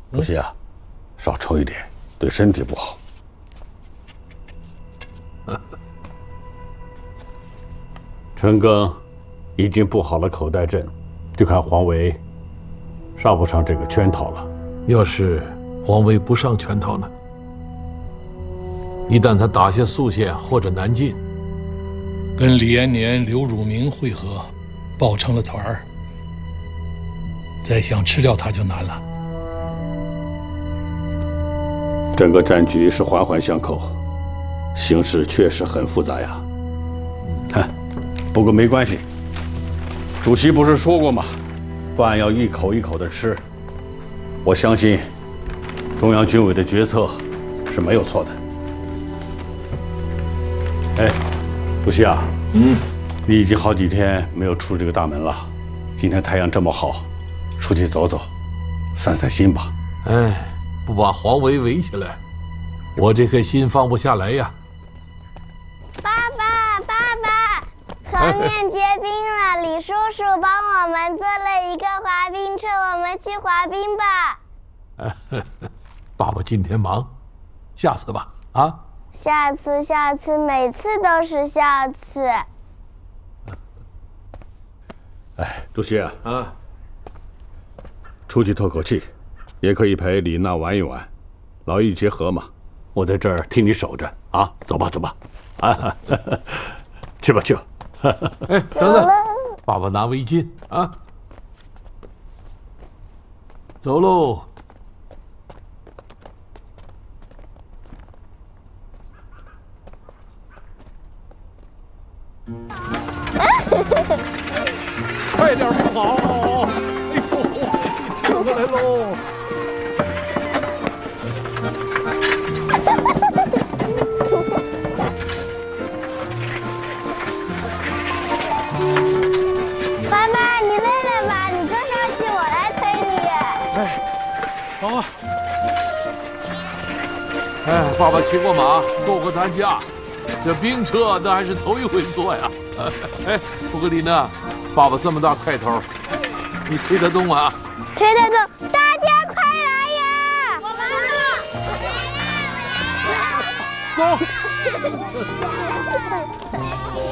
不行啊，少抽一点，对身体不好。陈庚已经布好了口袋阵，就看黄维上不上这个圈套了。 要是黄维不上圈套呢？一旦他打下宿县或者南进， 跟李延年、刘汝明会合，抱成了团儿，再想吃掉他就难了。 整个战局是环环相扣，形势确实很复杂呀。不过没关系，主席不是说过吗？饭要一口一口的吃。我相信中央军委的决策是没有错的。哎，主席啊，你已经好几天没有出这个大门了，今天太阳这么好，出去走走，散散心吧。 哎，不把黄维围起来，我这颗心放不下来呀。 河面结冰了，李叔叔帮我们做了一个滑冰车，我们去滑冰吧。 爸爸今天忙，下次吧。啊， 下次，每次都是下次。 哎，主席啊，出去透口气，也可以陪李娜玩一玩，劳逸结合嘛。我在这儿替你守着啊，走吧，走吧，啊，去吧，去吧。 哎，等等，爸爸拿围巾啊，走喽。 快点跑！哎呦，冲过来喽！ 爸爸，你累了吧？你坐上去，我来推你。 哎，好啊。 哎，爸爸骑过马，坐过担架，这冰车那还是头一回坐呀。哎，不过李娜，爸爸这么大块头，你推得动啊？ 推得动，大家快来呀！ 走。